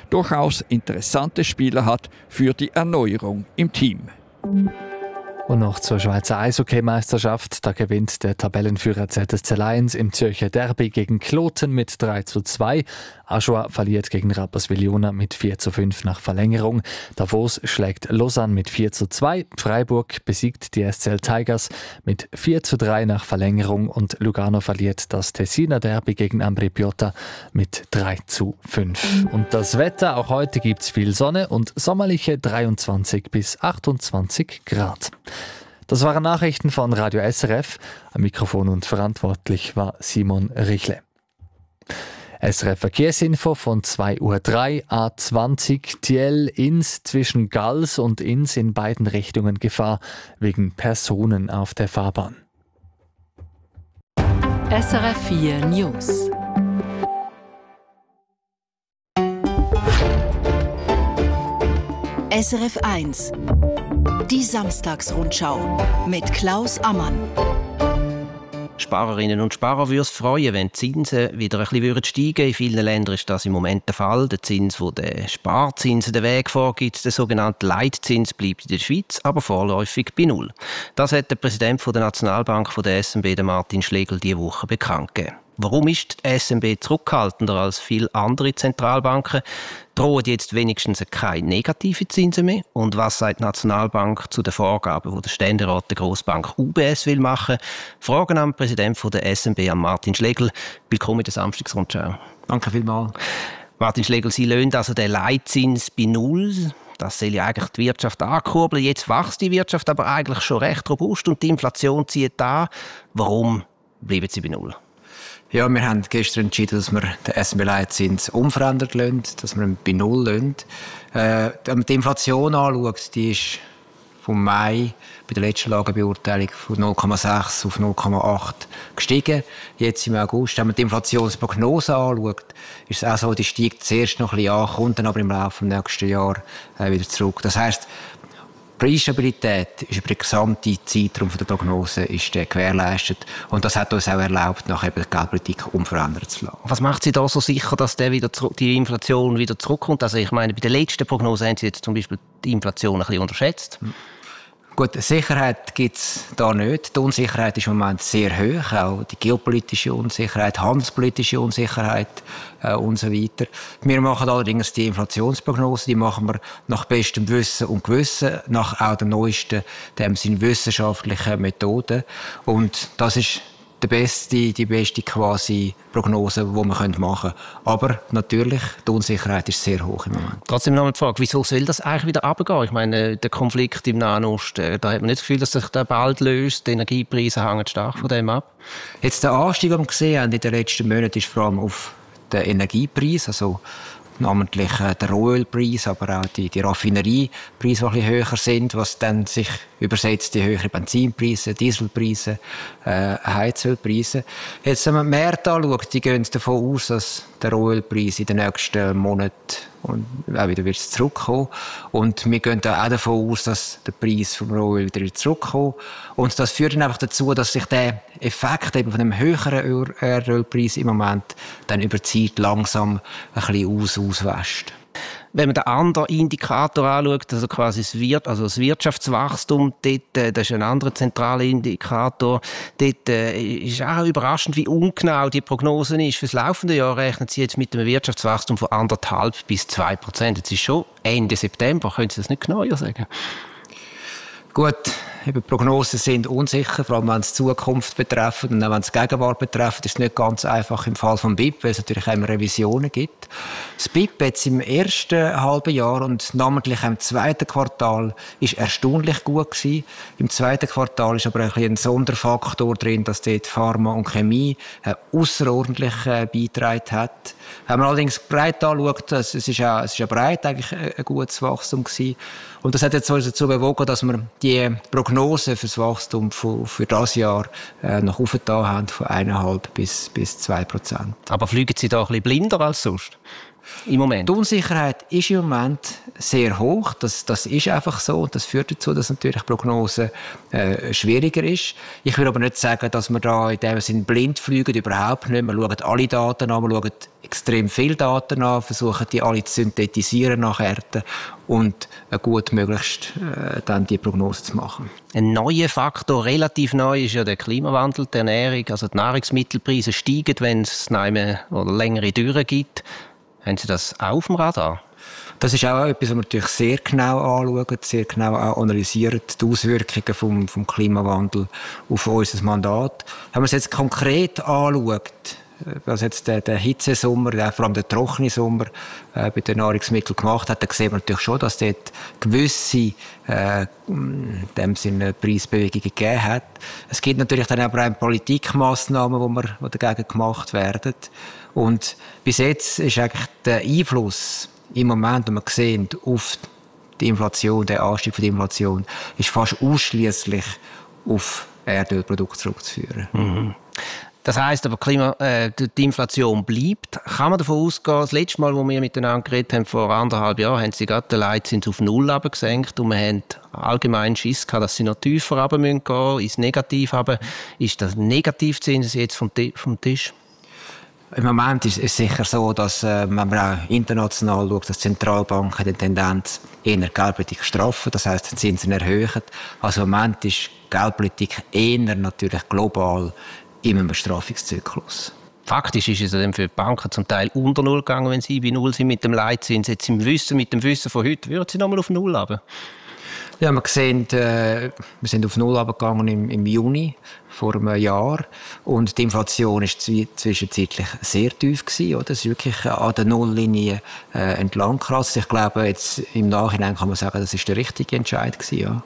durchaus interessante Spieler hat für die Erneuerung im Team. Und noch zur Schweizer Eishockey-Meisterschaft. Da gewinnt der Tabellenführer ZSC Lions im Zürcher Derby gegen Kloten mit 3:2. Aschua verliert gegen Rapperswil-Jona mit 4:5 nach Verlängerung. Davos schlägt Lausanne mit 4:2. Freiburg besiegt die SCL Tigers mit 4:3 nach Verlängerung. Und Lugano verliert das Tessiner Derby gegen Ambri Piotta mit 3:5. Und das Wetter, auch heute gibt es viel Sonne und sommerliche 23 bis 28 Grad. Das waren Nachrichten von Radio SRF. Am Mikrofon und verantwortlich war Simon Richle. SRF Verkehrsinfo von 2:03 Uhr, A20 Thiel-Ins zwischen Gals und Ins in beiden Richtungen Gefahr wegen Personen auf der Fahrbahn. SRF 4 News. SRF 1. Die Samstagsrundschau mit Klaus Ammann. Sparerinnen und Sparer würde es freuen, wenn die Zinsen wieder ein bisschen steigen würden. In vielen Ländern ist das im Moment der Fall. Der Zins, der den Sparzinsen den Weg vorgibt, der sogenannte Leitzins, bleibt in der Schweiz, aber vorläufig bei Null. Das hat der Präsident der Nationalbank der SNB, Martin Schlegel, diese Woche bekannt gegeben. Warum ist die SNB zurückhaltender als viele andere Zentralbanken? Drohen jetzt wenigstens keine negativen Zinsen mehr? Und was sagt die Nationalbank zu den Vorgaben, die der Ständerat der Grossbank UBS will machen? Fragen am Präsidenten der SNB, Martin Schlegel. Willkommen in der Samstagsrundschau. Danke vielmals. Martin Schlegel, Sie lösen also den Leitzins bei Null. Das soll ja eigentlich die Wirtschaft ankurbeln. Jetzt wächst die Wirtschaft aber eigentlich schon recht robust und die Inflation zieht an. Warum bleiben Sie bei Null? Ja, wir haben gestern entschieden, dass wir den SNB-Leitzins unverändert lassen, dass wir ihn bei Null lassen. Wenn man die Inflation anschaut, die ist vom Mai bei der letzten Lagebeurteilung von 0,6 auf 0,8 gestiegen. Jetzt im August, wenn man die Inflationsprognose anschaut, ist es auch so, die steigt zuerst noch ein bisschen an, kommt dann aber im Laufe des nächsten Jahres wieder zurück. Das heisst, Preisstabilität ist über den gesamten Zeitraum der Prognose gewährleistet. Und das hat uns auch erlaubt, nachher die Geldpolitik unverändert zu lassen. Was macht Sie da so sicher, dass die Inflation wieder zurückkommt? Also ich meine, bei der letzten Prognose haben Sie jetzt zum Beispiel die Inflation ein bisschen unterschätzt. Gut, Sicherheit gibt es da nicht. Die Unsicherheit ist im Moment sehr hoch, auch die geopolitische Unsicherheit, handelspolitische Unsicherheit und so weiter. Wir machen allerdings die Inflationsprognose, die machen wir nach bestem Wissen und Gewissen, nach auch den neuesten, wissenschaftlichen Methoden. Und das ist die beste quasi Prognose, die man machen können. Aber natürlich, die Unsicherheit ist sehr hoch im Moment. Trotzdem noch eine Frage, wieso soll das eigentlich wieder runtergehen? Ich meine, der Konflikt im Nahen Osten, da hat man nicht das Gefühl, dass sich der bald löst. Die Energiepreise hängen stark von dem ab. Jetzt der Anstieg, den wir gesehen haben in den letzten Monaten, ist vor allem auf den Energiepreis, also namentlich der Rohölpreis, aber auch die Raffineriepreise, die ein bisschen höher sind, was dann sich übersetzt in höhere Benzinpreise, Dieselpreise, Heizölpreise. Jetzt, wenn man die Märkte anschaut, die gehen davon aus, dass der Rohölpreis in den nächsten Monaten und auch wieder zurückkommen. Und wir gehen auch davon aus, dass der Preis vom Rohöl wieder zurückkommt. Und das führt dann einfach dazu, dass sich der Effekt eben von einem höheren Erdölpreis im Moment dann über die Zeit langsam ein bisschen auswäscht. Wenn man den anderen Indikator anschaut, also quasi das Wirtschaftswachstum, das ist ein anderer zentraler Indikator, dort ist auch überraschend, wie ungenau die Prognose ist. Für das laufende Jahr rechnen Sie jetzt mit einem Wirtschaftswachstum von 1,5 bis 2%. Jetzt ist schon Ende September, können Sie das nicht genauer sagen? Gut, eben Prognosen sind unsicher, vor allem wenn es die Zukunft betreffen und auch wenn es die Gegenwart betreffen, ist es nicht ganz einfach im Fall von BIP, weil es natürlich auch immer Revisionen gibt. Das BIP jetzt im ersten halben Jahr und namentlich im zweiten Quartal ist erstaunlich gut gewesen. Im zweiten Quartal ist aber ein Sonderfaktor drin, dass dort Pharma und Chemie außerordentlich beigetragen hat. Wenn man allerdings breit anschaut, es ist ja breit eigentlich ein gutes Wachstum gewesen. Und das hat jetzt uns dazu bewogen, dass wir die Prognose für das Wachstum für das Jahr noch aufgetan haben von 1,5 bis 2%. Aber fliegen Sie da ein bisschen blinder als sonst? im Moment? Die Unsicherheit ist im Moment sehr hoch. Das ist einfach so. Und das führt dazu, dass natürlich die Prognose schwieriger ist. Ich will aber nicht sagen, dass wir da in dem Sinne blind fliegen, überhaupt nicht. Wir schauen alle Daten an, wir schauen extrem viele Daten an, versuchen die alle zu synthetisieren nachher und gut möglichst dann die Prognose zu machen. Ein neuer Faktor, relativ neu, ist ja der Klimawandel, die Ernährung. Also die Nahrungsmittelpreise steigen, wenn es oder längere Dürren gibt. Haben Sie das auch auf dem Radar? Das ist auch etwas, was wir natürlich sehr genau anschauen, sehr genau auch analysieren, die Auswirkungen vom Klimawandel auf unser Mandat. Wenn man es jetzt konkret anschaut, was jetzt der Hitzesommer, vor allem der trockene Sommer bei den Nahrungsmitteln gemacht hat, dann sieht man natürlich schon, dass dort gewisse in dem Sinne Preisbewegungen gegeben hat. Es gibt natürlich dann aber auch Politikmaßnahmen, die dagegen gemacht werden. Und bis jetzt ist eigentlich der Einfluss im Moment, den wir sehen, auf die Inflation, der Anstieg von der Inflation, ist fast ausschließlich auf Erdölprodukte zurückzuführen. Mhm. Das heisst aber, die Inflation bleibt. Kann man davon ausgehen, das letzte Mal, als wir miteinander geredet haben, vor 1,5 Jahren, haben sie gerade den Leitzins auf 0 gesenkt und wir haben allgemein Schiss gehabt, dass sie noch tiefer runter gehen müssen, ins Negativ runter. Ist das Negativzins jetzt vom Tisch? Im Moment ist es sicher so, dass, wenn man auch international schaut, dass Zentralbanken die Tendenz eher Geldpolitik straffen, das heisst, die Zinsen erhöhen. Also im Moment ist Geldpolitik eher natürlich global in einem Bestrafungszyklus. Faktisch ist es dann für die Banken zum Teil unter 0 gegangen, wenn sie bei 0 sind mit dem Leitzins. Jetzt mit dem Wissen von heute, würden sie nochmal auf 0 runter? Ja, wir sind auf 0 runtergegangen im Juni vor einem Jahr und die Inflation war zwischenzeitlich sehr tief gewesen, oder? Es ist wirklich an der Nulllinie entlang gekratzt. Ich glaube, jetzt im Nachhinein kann man sagen, das ist der richtige Entscheid gewesen, ja.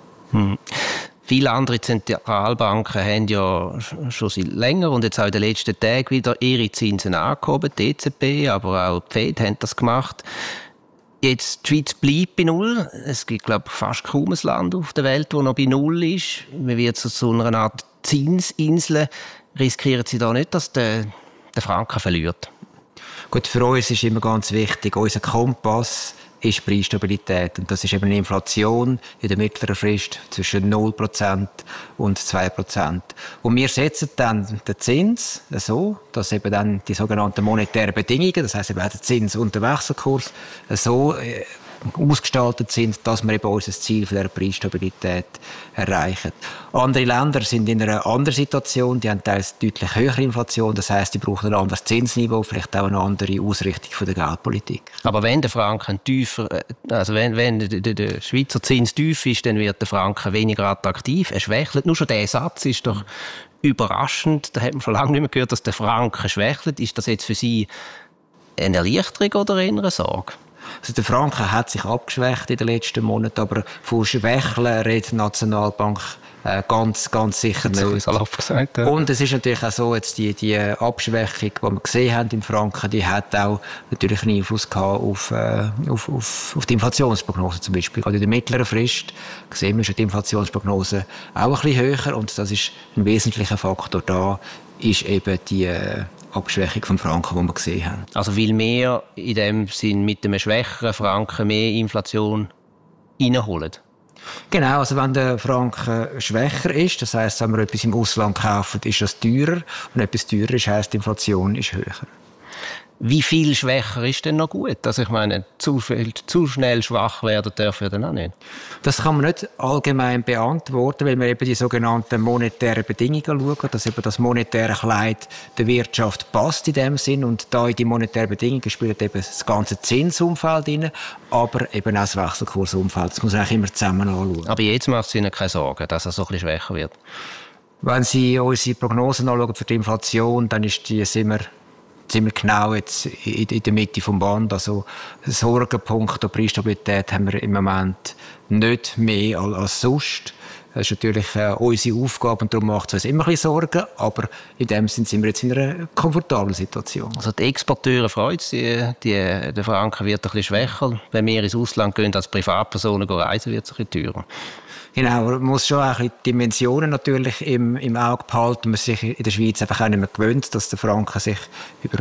Viele andere Zentralbanken haben ja schon seit länger und jetzt auch in den letzten Tagen wieder ihre Zinsen angehoben. Die EZB, aber auch die FED haben das gemacht. Jetzt, die Schweiz bleibt bei 0. Es gibt, glaube ich, fast kaum ein Land auf der Welt, das noch bei 0 ist. Man wird zu einer Art Zinsinsel. Riskieren Sie da nicht, dass der Franken verliert? Gut, für uns ist immer ganz wichtig, unser Kompass ist Preisstabilität. Und das ist eben eine Inflation in der mittleren Frist zwischen 0% und 2%. Und wir setzen dann den Zins so, dass eben dann die sogenannten monetären Bedingungen, das heisst eben auch der Zins und der Wechselkurs, so ausgestaltet sind, dass wir eben unser Ziel von der Preisstabilität erreichen. Andere Länder sind in einer anderen Situation, die haben teils deutlich höhere Inflation, das heisst, die brauchen ein anderes Zinsniveau, vielleicht auch eine andere Ausrichtung von der Geldpolitik. Aber wenn der Franken tiefer, also wenn der Schweizer Zins tief ist, dann wird der Franken weniger attraktiv. Er schwächelt. Nur schon der Satz ist doch überraschend. Da hat man schon lange nicht mehr gehört, dass der Franken schwächelt. Ist das jetzt für Sie eine Erleichterung oder eher eine Sorge? Also der Franken hat sich abgeschwächt in den letzten Monaten, aber von Schwächeln redet die Nationalbank ganz sicher nicht. Gesagt, ja. Und es ist natürlich auch so, jetzt die Abschwächung, die wir gesehen haben im Franken, die hat auch natürlich einen Einfluss gehabt auf die Inflationsprognose zum Beispiel. Gerade in der mittleren Frist sehen wir schon die Inflationsprognose auch ein bisschen höher und das ist ein wesentlicher Faktor da, ist eben die Abschwächung vom Franken, die wir gesehen haben. Also will mehr in dem Sinn mit einem schwächeren Franken mehr Inflation reinholen? Genau, also wenn der Franken schwächer ist, das heisst, wenn wir etwas im Ausland kaufen, ist das teurer. Und etwas teurer ist, heisst, die Inflation ist höher. Wie viel schwächer ist denn noch gut? Also ich meine, zu schnell schwach werden dürfen wir dann auch nicht. Das kann man nicht allgemein beantworten, weil wir eben die sogenannten monetären Bedingungen schauen, dass eben das monetäre Kleid der Wirtschaft passt in dem Sinn. Und da in die monetären Bedingungen spielt eben das ganze Zinsumfeld rein, aber eben auch das Wechselkursumfeld. Das muss man eigentlich immer zusammen anschauen. Aber jetzt macht es Ihnen keine Sorgen, dass er so ein bisschen schwächer wird? Wenn Sie unsere Prognosen anschauen für die Inflation, dann ist die ziemlich genau jetzt in der Mitte vom Band. Also Sorgenpunkt der Preisstabilität haben wir im Moment nicht mehr als sonst. Das ist natürlich unsere Aufgabe und darum macht es uns immer ein bisschen Sorgen, aber in dem Sinne sind wir jetzt in einer komfortablen Situation. Also die Exporteure freuen sich, der Franken wird ein bisschen schwächer. Wenn wir ins Ausland gehen, als Privatpersonen reisen, wird es ein bisschen teurer. Genau, man muss schon auch die Dimensionen natürlich im Auge behalten. Man sich in der Schweiz einfach auch nicht mehr gewöhnt, dass der Franken sich über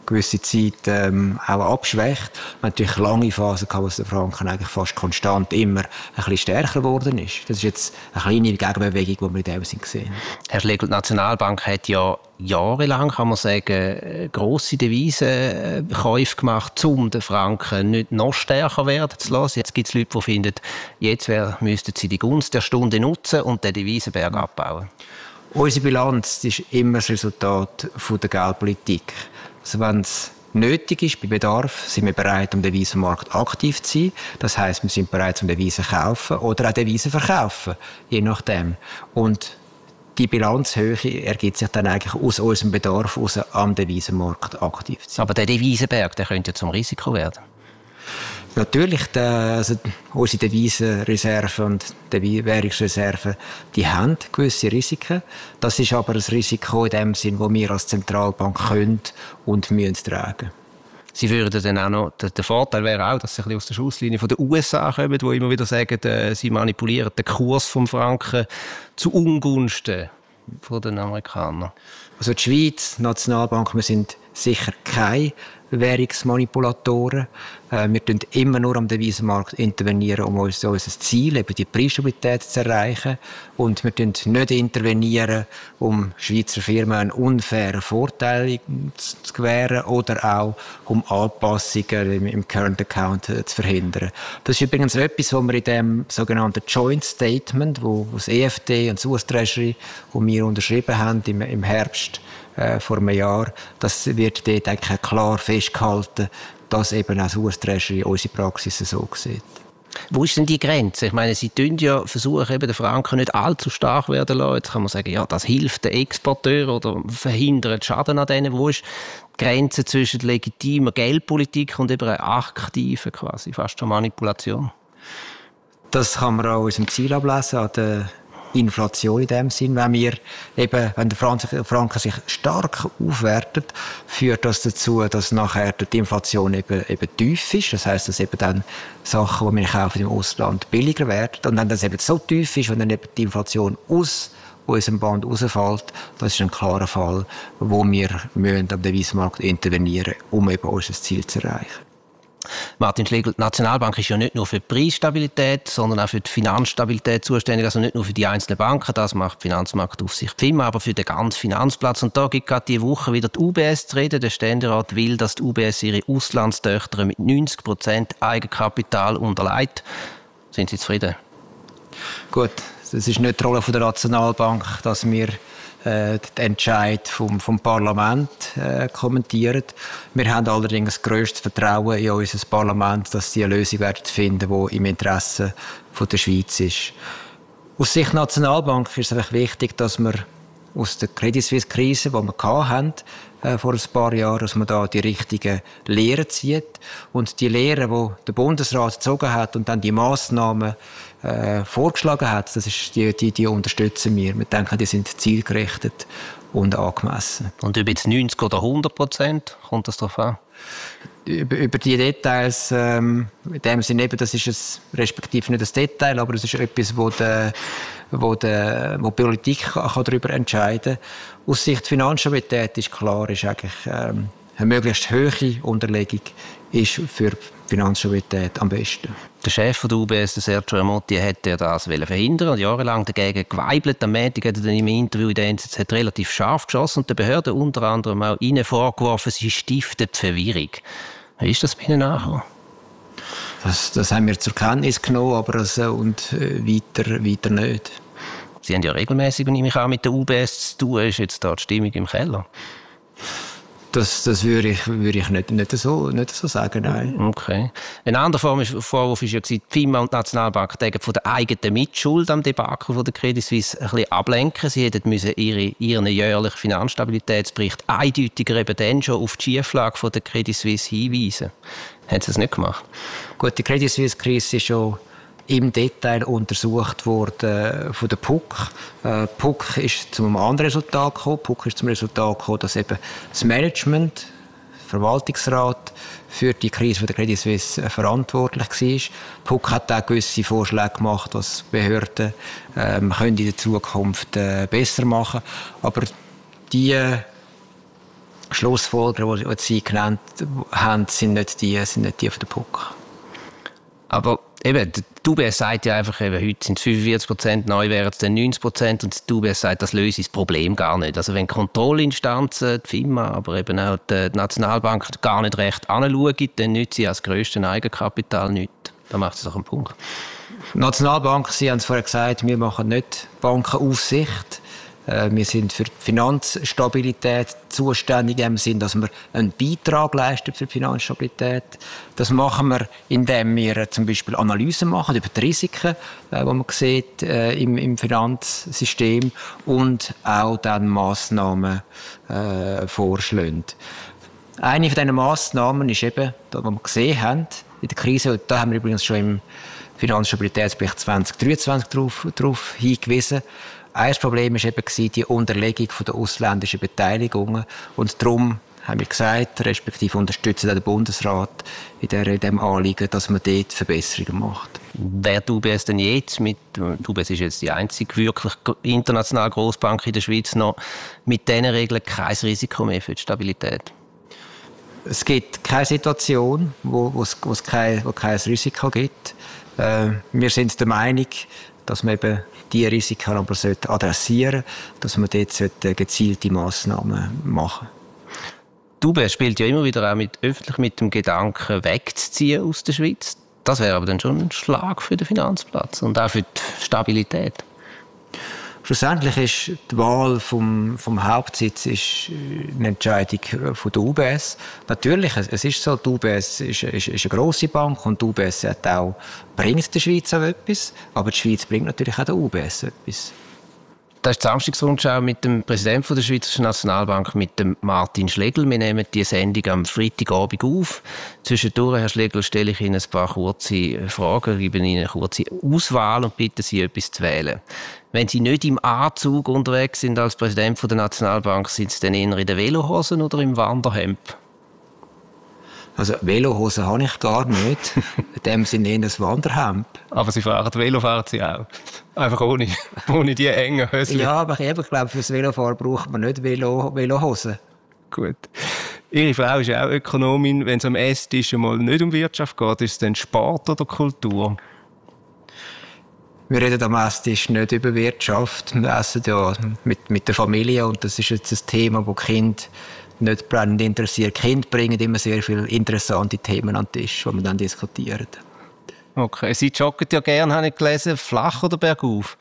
gewisse Zeit auch abschwächt. Man hat natürlich lange Phasen gehabt, wo der Franken eigentlich fast konstant immer ein bisschen stärker geworden ist. Das ist jetzt eine kleine Gegenbewegung, die wir in dem Sinn sehen. Herr Schlegel, die Nationalbank hat ja jahrelang, kann man sagen, grosse Devisenkäufe gemacht, um den Franken nicht noch stärker werden zu lassen. Jetzt gibt es Leute, die finden, jetzt müssten sie die Gunst der Stunde nutzen und den Devisenberg abbauen. Unsere Bilanz ist immer das Resultat der Geldpolitik. Also wenn es nötig ist, bei Bedarf, sind wir bereit, am Devisenmarkt aktiv zu sein. Das heisst, wir sind bereit, Devisen zu kaufen oder auch Devisen zu verkaufen, je nachdem. Und die Bilanzhöhe ergibt sich dann eigentlich aus unserem Bedarf, am Devisenmarkt aktiv zu sein. Aber der Devisenberg, der könnte ja zum Risiko werden. Natürlich, unsere Devisenreserven und die Währungsreserven, die haben gewisse Risiken. Das ist aber ein Risiko in dem Sinn, das wir als Zentralbank können und müssen tragen. Sie würden dann auch noch, der Vorteil wäre auch, dass Sie ein bisschen aus der Schusslinie von den USA kommen, die immer wieder sagen, sie manipulieren den Kurs vom Franken zu Ungunsten von den Amerikanern. Also die Schweiz, die Nationalbank, wir sind sicher keine Währungsmanipulatoren. Wir tun immer nur am Devisenmarkt intervenieren, um unser Ziel, eben die Preisstabilität zu erreichen. Und wir tun nicht intervenieren, um Schweizer Firmen einen unfairen Vorteil zu gewähren oder auch um Anpassungen im Current Account zu verhindern. Das ist übrigens etwas, was wir in dem sogenannten Joint Statement, wo das EFD und das US Treasury, wo wir unterschrieben haben im Herbst vor einem Jahr, das wird dort eigentlich klar festgehalten, dass eben auch das US Treasury unsere Praxis so sieht. Wo ist denn die Grenze? Ich meine, Sie versuchen eben den Franken nicht allzu stark werden lassen. Jetzt kann man sagen, ja, das hilft den Exporteur oder verhindert Schaden an denen. Wo ist die Grenze zwischen legitimer Geldpolitik und eben einer aktiven, quasi fast schon Manipulation? Das kann man auch aus unserem Ziel ablesen, an der Inflation in dem Sinn. Wenn der Franken sich stark aufwertet, führt das dazu, dass nachher die Inflation eben tief ist. Das heisst, dass eben dann Sachen, die wir kaufen im Ausland, billiger werden. Und wenn das eben so tief ist und dann eben die Inflation aus unserem Band rausfällt, das ist ein klarer Fall, wo wir am Devisenmarkt intervenieren müssen, um eben unser Ziel zu erreichen. Martin Schlegel, die Nationalbank ist ja nicht nur für die Preisstabilität, sondern auch für die Finanzstabilität zuständig. Also nicht nur für die einzelnen Banken, das macht die Finanzmarktaufsicht FINMA, aber für den ganzen Finanzplatz. Und da gibt gerade diese Woche wieder die UBS zu reden. Der Ständerat will, dass die UBS ihre Auslandstöchter mit 90% Eigenkapital unterlegt. Sind Sie zufrieden? Gut, das ist nicht die Rolle der Nationalbank, dass wir den Entscheid vom Parlament kommentieren. Wir haben allerdings das grösste Vertrauen in unser Parlament, dass sie eine Lösung werden finden, die im Interesse der Schweiz ist. Aus Sicht der Nationalbank ist es einfach wichtig, dass wir aus der Credit Suisse-Krise, die wir hatten, vor ein paar Jahren, dass man da die richtigen Lehren zieht. Und die Lehren, die der Bundesrat gezogen hat und dann die Massnahmen vorgeschlagen hat, das ist die unterstützen wir. Wir denken, die sind zielgerichtet und angemessen. Und ob jetzt 90 oder 100%, kommt das darauf an? Über die Details, in dem Sinne eben, das ist respektive nicht das Detail, aber es ist etwas, wo die Politik kann darüber entscheiden kann. Aus Sicht der Finanzstabilität ist klar, ist eigentlich eine möglichst hohe Unterlegung ist für die Finanzstabilität am besten. Der Chef der UBS, der Sergio Ermotti, hätte das verhindern und jahrelang dagegen geweibelt. Am Montag hat er dann im Interview in der NZZ relativ scharf geschossen und der Behörde unter anderem auch ihnen vorgeworfen, sie stiftet Verwirrung. Wie ist das bei Ihnen angekommen? Das haben wir zur Kenntnis genommen, aber weiter nicht. Sie haben ja regelmäßig mit der UBS zu tun. Ist jetzt da die Stimmung im Keller? Das würde ich nicht so sagen, nein. Okay. Ein anderer Vorwurf war ja, die FINMA und die Nationalbank von der eigenen Mitschuld am Debakel von der Credit Suisse ein bisschen ablenken. Sie hätten ihren jährlichen Finanzstabilitätsbericht eindeutiger eben dann schon auf die Schieflage von der Credit Suisse hinweisen. Haben Sie das nicht gemacht? Gut, die Credit Suisse-Krise ist schon im Detail untersucht worden von der PUC. PUC ist zu einem anderen Resultat gekommen. PUC ist zum Resultat gekommen, dass eben das Management, der Verwaltungsrat für die Krise der Credit Suisse verantwortlich war. PUC hat auch gewisse Vorschläge gemacht, was Behörden können in der Zukunft besser machen. Aber die Schlussfolgerungen, die Sie genannt haben, sind nicht die von der PUC. Aber eben, die UBS sagt ja einfach, heute sind es 45%, neu wären es dann 90% und die UBS sagt, das löse das Problem gar nicht. Also wenn Kontrollinstanzen, die FINMA, aber eben auch die Nationalbank gar nicht recht anschauen, dann nützt sie als grösstes Eigenkapital nichts. Da macht es doch einen Punkt. Die Nationalbank, Sie haben es vorher gesagt, wir machen nicht Bankenaufsicht. Wir sind für die Finanzstabilität zuständig, im Sinne, dass wir einen Beitrag leisten für die Finanzstabilität. Das machen wir, indem wir zum Beispiel Analysen machen über die Risiken, die man sieht im Finanzsystem und auch dann Massnahmen vorschlagen. Eine von diesen Massnahmen ist eben, die wir gesehen haben in der Krise, und da haben wir übrigens schon im Finanzstabilitätsbericht 2023 darauf hingewiesen. Ein Problem war eben die Unterlegung der ausländischen Beteiligungen. Und darum haben wir gesagt, respektive unterstützen den Bundesrat in diesem Anliegen, dass man dort Verbesserungen macht. Wer die UBS denn jetzt die UBS ist jetzt die einzige wirklich internationale Grossbank in der Schweiz noch, mit diesen Regeln kein Risiko mehr für die Stabilität? Es gibt keine Situation, wo es kein Risiko gibt. Wir sind der Meinung, dass man eben diese Risiken aber adressieren sollte, dass man dort gezielte Massnahmen machen sollte. Die UBS spielt ja immer wieder auch öffentlich mit dem Gedanken, wegzuziehen aus der Schweiz. Das wäre aber dann schon ein Schlag für den Finanzplatz und auch für die Stabilität. Schlussendlich ist die Wahl vom Hauptsitz eine Entscheidung von der UBS. Natürlich, es ist so, die UBS ist eine grosse Bank und die UBS bringt der Schweiz auch etwas, aber die Schweiz bringt natürlich auch der UBS etwas. Das ist die Samstagsrundschau mit dem Präsidenten der Schweizerischen Nationalbank, mit dem Martin Schlegel. Wir nehmen die Sendung am Freitagabend auf. Zwischendurch, Herr Schlegel, stelle ich Ihnen ein paar kurze Fragen, gebe Ihnen eine kurze Auswahl und bitte Sie, etwas zu wählen. Wenn Sie nicht im Anzug unterwegs sind als Präsident der Nationalbank, sind Sie dann eher in den Velohosen oder im Wanderhemd? Also Velohosen habe ich gar nicht. In dem Sinne eher ein Wanderhemd. Aber Sie Velo fahren Sie auch? Einfach ohne die engen Höschen? Ja, aber ich glaube, für das Velofahren braucht man nicht Velohosen. Gut. Ihre Frau ist ja auch Ökonomin. Wenn es am Esstisch mal nicht um Wirtschaft geht, ist es dann Sport oder Kultur? Wir reden am Esstisch nicht über Wirtschaft. Wir essen ja mit der Familie und das ist jetzt ein Thema, das die Kinder nicht brennend interessiert. Die Kinder bringen immer sehr viele interessante Themen an den Tisch, die wir dann diskutieren. Okay, Sie joggen ja gerne, habe ich gelesen. Flach oder bergauf?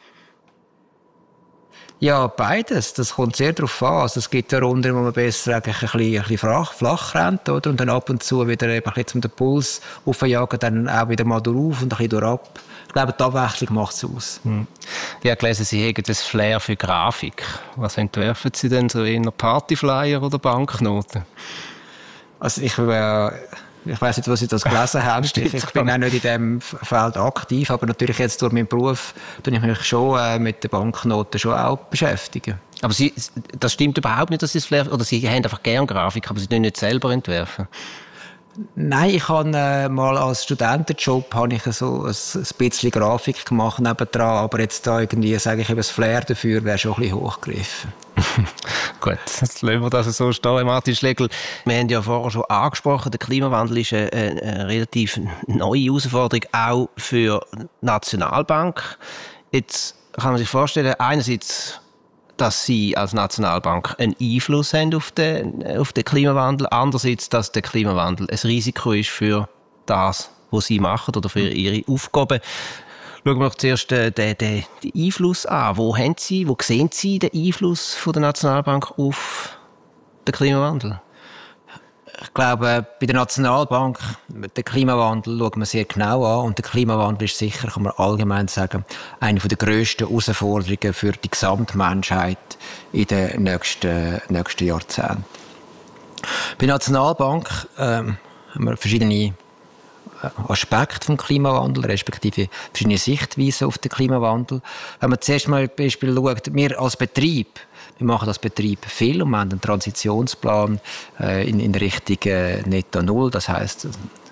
Ja, beides. Das kommt sehr darauf an. Also es gibt ja Runden, wo man besser eigentlich ein bisschen flach rennt, oder? Und dann ab und zu wieder eben ein bisschen zum den Puls aufjagen, dann auch wieder mal drauf und ein bisschen durchab. Ich glaube, die Abwechslung macht es aus. Ich habe gelesen, Sie haben ein Flair für Grafik. Was entwerfen Sie denn, so eher Partyflyer oder Banknoten? Also ich weiss nicht, was Sie das gelesen haben. Ich bin auch nicht in diesem Feld aktiv, aber natürlich jetzt durch meinen Beruf tue ich mich schon mit den Banknoten schon auch beschäftigen. Aber das stimmt überhaupt nicht, dass Sie das Flair, oder Sie haben einfach gerne Grafik, aber Sie tun nicht selber entwerfen? Nein, ich habe mal als Studentenjob so ein bisschen Grafik gemacht nebendran, aber jetzt da irgendwie, sage ich, das Flair dafür wäre schon ein bisschen hochgegriffen. Gut, jetzt lassen wir das so stehen, Martin Schlegel. Wir haben ja vorher schon angesprochen, der Klimawandel ist eine relativ neue Herausforderung, auch für die Nationalbank. Jetzt kann man sich vorstellen, einerseits, dass Sie als Nationalbank einen Einfluss haben auf den Klimawandel, andererseits, dass der Klimawandel ein Risiko ist für das, was Sie machen oder für Ihre Aufgaben. Schauen wir doch zuerst den Einfluss an. Wo sehen Sie den Einfluss von der Nationalbank auf den Klimawandel? Ich glaube, bei der Nationalbank, den Klimawandel schaut man sehr genau an. Und der Klimawandel ist sicher, kann man allgemein sagen, eine der grössten Herausforderungen für die Gesamtmenschheit in den nächsten Jahrzehnten. Bei der Nationalbank haben wir verschiedene Aspekte vom Klimawandel, respektive verschiedene Sichtweisen auf den Klimawandel. Wenn man zuerst mal Beispiel schaut, wir als Betrieb, wir machen als Betrieb viel und wir haben einen Transitionsplan in Richtung Netto Null. Das heisst,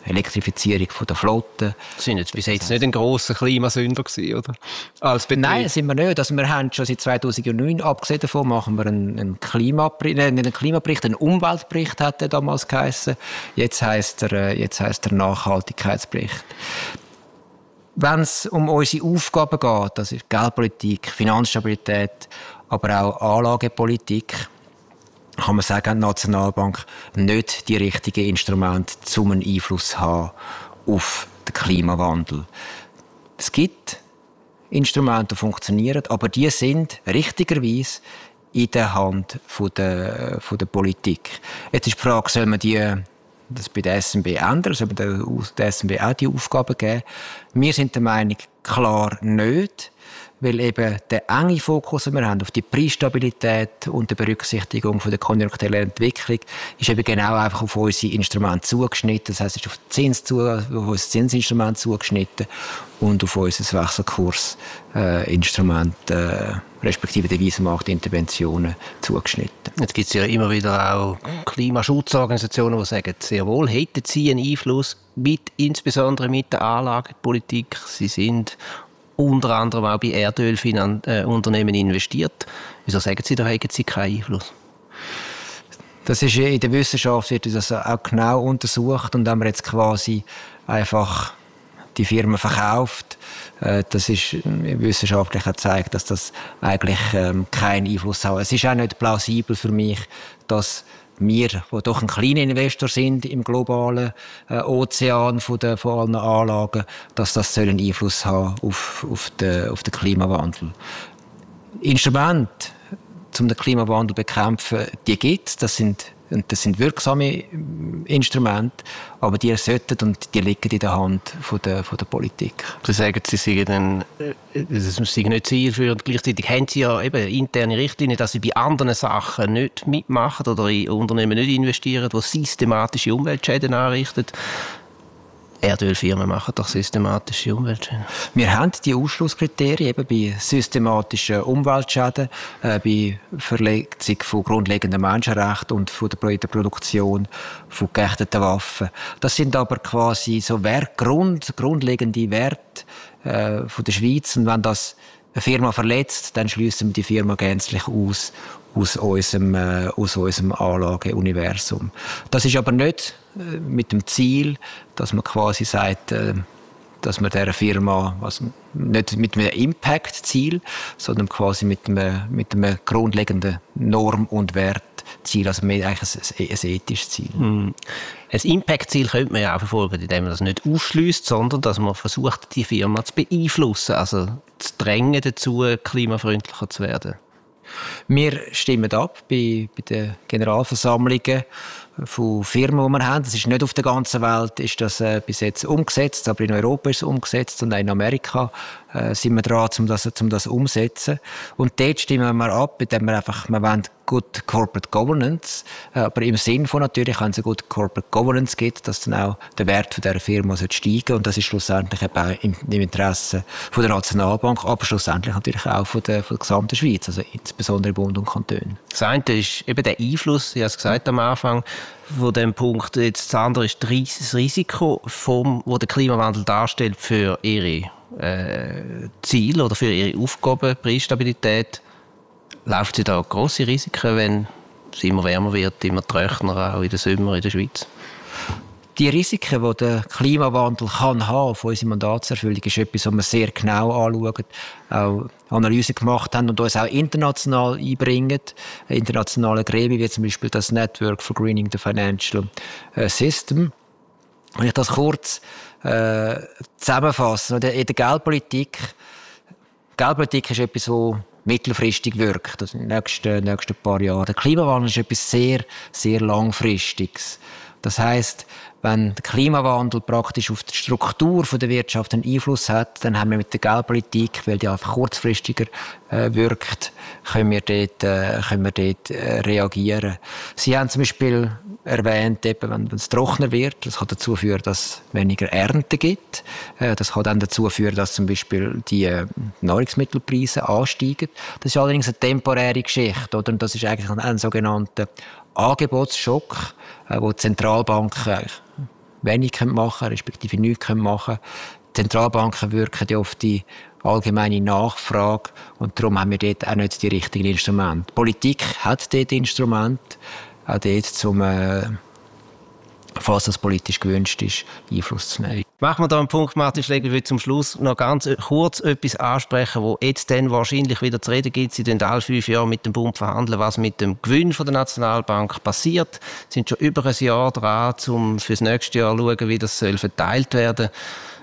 Elektrifizierung der Flotte. Das sind jetzt bis jetzt nicht ein grosser Klimasünder gewesen, oder? Nein, sind wir nicht. Also wir haben schon seit 2009, abgesehen davon, machen wir einen Klimabericht, einen Umweltbericht hat er damals geheissen. Jetzt heisst er Nachhaltigkeitsbericht. Wenn es um unsere Aufgaben geht, das ist Geldpolitik, Finanzstabilität, aber auch Anlagepolitik, kann man sagen, die Nationalbank nicht die richtigen Instrumente, um einen Einfluss zu haben auf den Klimawandel. Es gibt Instrumente, die funktionieren, aber die sind richtigerweise in der Hand von der Politik. Jetzt ist die Frage, soll man das bei der SNB ändern? Soll man der SNB auch die Aufgaben geben? Wir sind der Meinung, klar nicht. Weil eben der enge Fokus, den wir haben auf die Preisstabilität und die Berücksichtigung von der konjunkturellen Entwicklung, ist eben genau einfach auf unsere Instrumente zugeschnitten. Das heisst, es ist auf unser Zinsinstrument zugeschnitten und auf unser Wechselkursinstrument, respektive Devisenmarktinterventionen zugeschnitten. Jetzt gibt es ja immer wieder auch Klimaschutzorganisationen, die sagen, sehr wohl hätten sie einen Einfluss, insbesondere mit der Anlagepolitik. Sie sind unter anderem auch bei Erdölunternehmen investiert. Wieso sagen Sie, da haben Sie keinen Einfluss? Das ist in der Wissenschaft wird das auch genau untersucht und wenn man jetzt quasi einfach die Firma verkauft, das ist wissenschaftlich gezeigt, dass das eigentlich keinen Einfluss hat. Es ist auch nicht plausibel für mich, dass wir, die doch ein kleiner Investor sind im globalen Ozean von allen Anlagen, dass das einen Einfluss haben auf den Klimawandel. Instrumente, um den Klimawandel zu bekämpfen, die gibt es. Das sind wirksame Instrumente, aber die sollten und die liegen in der Hand von der Politik. Sie sagen, Sie seien nicht zielführend. Gleichzeitig haben Sie ja eben interne Richtlinien, dass Sie bei anderen Sachen nicht mitmachen oder in Unternehmen nicht investieren, die systematische Umweltschäden anrichten. Erdölfirmen machen doch systematische Umweltschäden. Wir haben die Ausschlusskriterien eben bei systematischen Umweltschäden, bei Verletzung von grundlegenden Menschenrechten und von der Produktion von geächteten Waffen. Das sind aber quasi so grundlegende Werte von der Schweiz. Und wenn das eine Firma verletzt, dann schliessen wir die Firma gänzlich aus unserem Anlageuniversum. Das ist aber nicht mit dem Ziel, dass man quasi sagt, dass man dieser Firma, also nicht mit einem Impact-Ziel, sondern quasi mit einem grundlegenden Norm- und Wertziel, also mehr eigentlich ein ethisches Ziel. Ein Impact-Ziel könnte man ja auch verfolgen, indem man das nicht ausschliesst, sondern dass man versucht, die Firma zu beeinflussen, also zu drängen dazu, klimafreundlicher zu werden. Wir stimmen ab bei den Generalversammlungen von Firmen, die wir haben. Das ist nicht auf der ganzen Welt ist das bis jetzt umgesetzt, aber in Europa ist es umgesetzt und auch in Amerika sind wir dran, um das umzusetzen. Und dort stimmen wir ab, indem wir wollen Good Corporate Governance, aber im Sinn von natürlich, wenn es eine Good Corporate Governance gibt, dass dann auch der Wert von dieser Firma steigen und das ist schlussendlich eben auch im Interesse von der Nationalbank, aber schlussendlich natürlich auch von der gesamten Schweiz, also insbesondere Bund und Kanton. Das eine ist eben der Einfluss, ich habe es gesagt am Anfang, von dem Punkt. Jetzt das andere ist das Risiko, das der Klimawandel darstellt für ihre Ziele oder für ihre Aufgaben, Preisstabilität. Laufen Sie da grosse Risiken, wenn es immer wärmer wird, immer trockener, auch in den Sommer in der Schweiz? Die Risiken, die der Klimawandel kann haben von unserer Mandatserfüllung, ist etwas, was wir sehr genau anschauen, auch Analysen gemacht haben und uns auch international einbringen. Internationale Gremien, wie zum Beispiel das Network for Greening the Financial System. Wenn ich das kurz zusammenfasse, in der Geldpolitik ist etwas, das mittelfristig wirkt, also in den nächsten paar Jahren. Der Klimawandel ist etwas sehr, sehr Langfristiges. Das heisst, wenn der Klimawandel praktisch auf die Struktur der Wirtschaft einen Einfluss hat, dann haben wir mit der Geldpolitik, weil die einfach kurzfristiger wirkt, können wir dort reagieren. Sie haben zum Beispiel erwähnt, eben, wenn es trockener wird, das kann dazu führen, dass es weniger Ernte gibt. Das kann dann dazu führen, dass zum Beispiel die Nahrungsmittelpreise ansteigen. Das ist allerdings eine temporäre Geschichte, oder? Und das ist eigentlich ein sogenannter Angebotsschock, wo die Zentralbanken wenig machen können, respektive nichts machen können. Zentralbanken wirken ja auf die allgemeine Nachfrage und darum haben wir dort auch nicht die richtigen Instrumente. Die Politik hat dort Instrumente, auch dort, falls das politisch gewünscht ist, Einfluss zu nehmen. Machen wir da einen Punkt, Martin Schlegel. Ich will zum Schluss noch ganz kurz etwas ansprechen, wo jetzt dann wahrscheinlich wieder zu reden gibt. Sie verhandeln alle 5 Jahre mit dem Bund, was mit dem Gewinn von der Nationalbank passiert. Sie sind schon über ein Jahr dran, um für das nächste Jahr zu schauen, wie das verteilt werden soll.